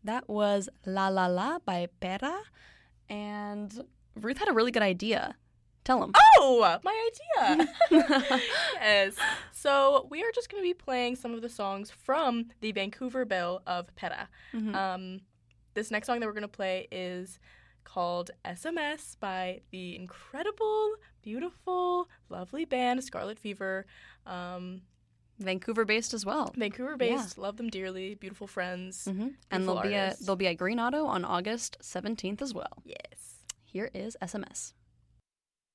That was La La La by Pera. And Ruth had a really good idea. Tell him. Oh, my idea. Yes. So we are just going to be playing some of the songs from the Vancouver Bill of Pera. This next song that we're going to play is called SMS by the incredible, beautiful, lovely band Scarlet Fever. Vancouver-based as well. Vancouver-based, love them dearly, beautiful friends. And beautiful they'll be at Green Auto on August 17th as well. Yes. Here is SMS.